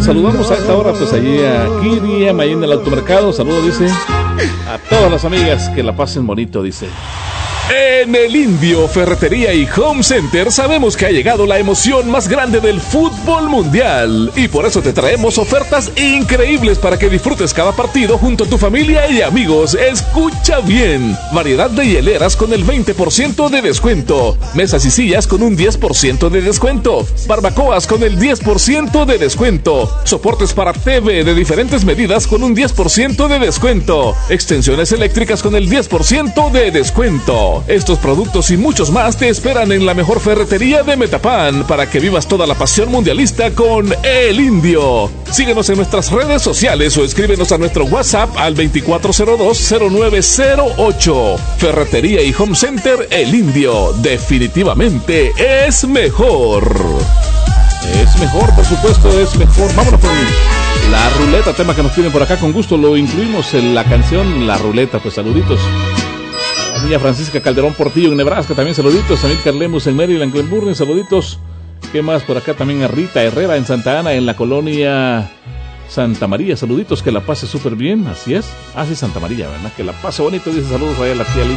Saludamos a esta hora, pues allí a Kiriam, ahí en el automercado. Saludos, dice, a todas las amigas, que la pasen bonito, dice. En el Indio, Ferretería y Home Center sabemos que ha llegado la emoción más grande del fútbol mundial y por eso te traemos ofertas increíbles para que disfrutes cada partido junto a tu familia y amigos. Escucha bien, variedad de hieleras con el 20% de descuento, mesas y sillas con un 10% de descuento, barbacoas con el 10% de descuento, soportes para TV de diferentes medidas con un 10% de descuento, extensiones eléctricas con el 10% de descuento. Estos productos y muchos más te esperan en la mejor ferretería de Metapan para que vivas toda la pasión mundialista con El Indio. Síguenos en nuestras redes sociales o escríbenos a nuestro WhatsApp al 2402-0908. Ferretería y Home Center El Indio. Definitivamente es mejor. Es mejor, por supuesto, es mejor. Vámonos con la ruleta, tema que nos piden por acá. Con gusto lo incluimos en la canción La Ruleta. Pues saluditos. Niña Francisca Calderón Portillo en Nebraska, también saluditos. A Milcar Lemus en Maryland, Glenburn, saluditos. ¿Qué más por acá? También a Rita Herrera en Santa Ana, en la colonia Santa María, saluditos, que la pase súper bien, así es. Sí, Santa María, ¿verdad? Que la pase bonito, dice saludos allá a la tía Liz.